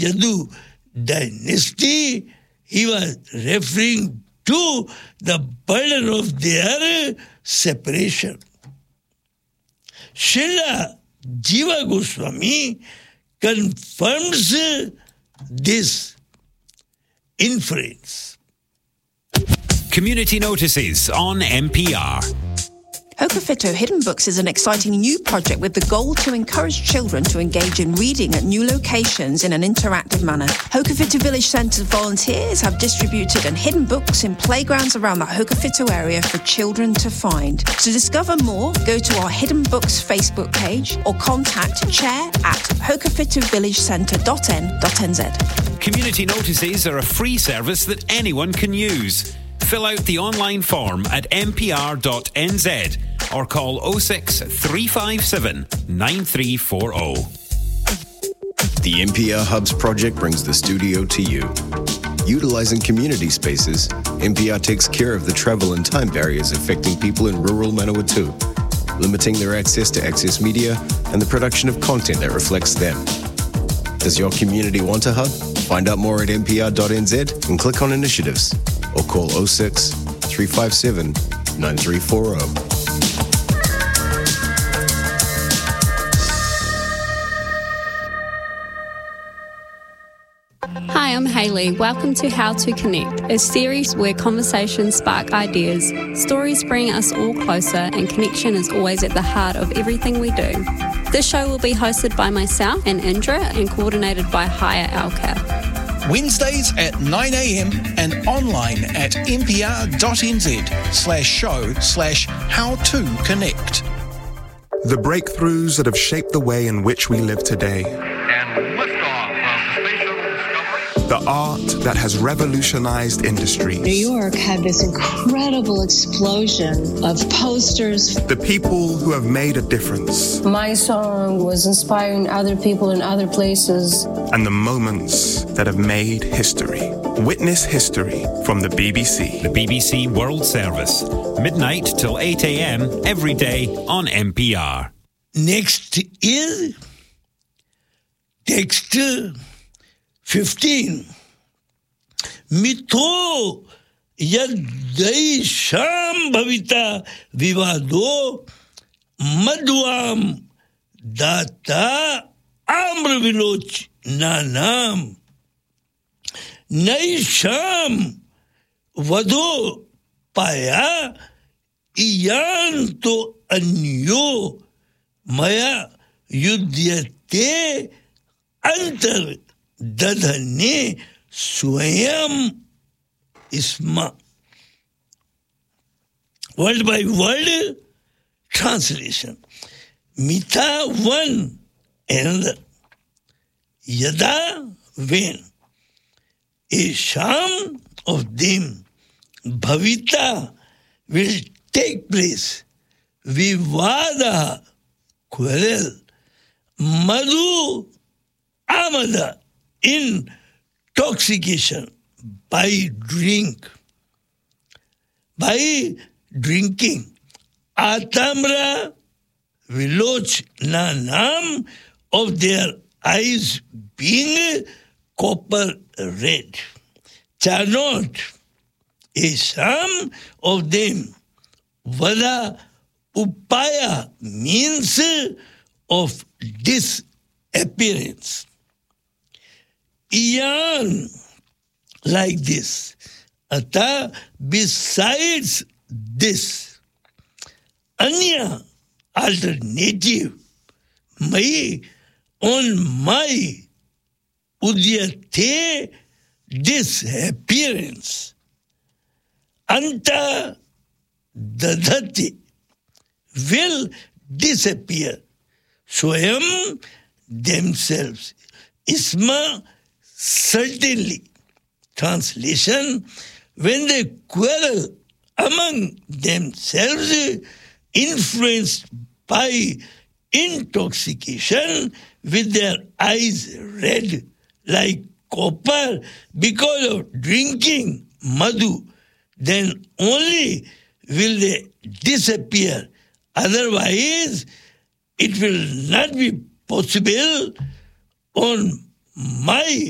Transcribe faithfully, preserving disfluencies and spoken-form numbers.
Yadu dynasty, he was referring to the burden of their separation. Srila Jiva Goswami confirms this inference. Community notices on M P R. Hokowhito Hidden Books is an exciting new project with the goal to encourage children to engage in reading at new locations in an interactive manner. Hokowhito Village Centre volunteers have distributed and hidden books in playgrounds around the Hokowhito area for children to find. To discover more, go to our Hidden Books Facebook page or contact chair at hokowhito village centre dot n dot n z. Community notices are a free service that anyone can use. Fill out the online form at m p r dot n z or call oh six, three five seven, nine three four oh. The M P R Hubs project brings the studio to you. Utilising community spaces, M P R takes care of the travel and time barriers affecting people in rural Manawatu, limiting their access to access media and the production of content that reflects them. Does your community want a hub? Find out more at m p r dot n z and click on initiatives or call oh six, three five seven, nine three four oh. Hi, I'm Hayley. Welcome to How to Connect, a series where conversations spark ideas, stories bring us all closer, and connection is always at the heart of everything we do. This show will be hosted by myself and Indra and coordinated by Haya Alka. Wednesdays at nine a.m. and online at m p r dot n z slash show slash how to connect. The breakthroughs that have shaped the way in which we live today. And liftoff of the Space Shuttle Discovery. The art that has revolutionized industries. New York had this incredible explosion of posters. The people who have made a difference. My song was inspiring other people in other places. And the moments that have made history. Witness history from the B B C. The B B C World Service. Midnight till eight a.m. every day on M P R. Next is text fifteen. Mitho yadai sham bhavita vivado madhuam data amr viloch nanam nai sham vado paya iyanto anyo maya yudyate antar dadhane swayam isma. Word by word translation. Mita one another. Yada when. A sham of them. Bhavita will take place. Vivada quarrel. Madhu amada intoxication by drink. By drinking. Atamra viloch nanam of their eyes being copper red. Charnot, a some of them. Vada upaya means of disappearance. Iyan, like this. Ata, besides this. Anya, alternative. Mai, on my. Udyate, disappearance. Anta, dadhati, will disappear. Swayam, themselves. Isma, certainly. Translation, when they quarrel among themselves, influenced by intoxication, with their eyes red like copper because of drinking madhu, then only will they disappear. Otherwise, it will not be possible on my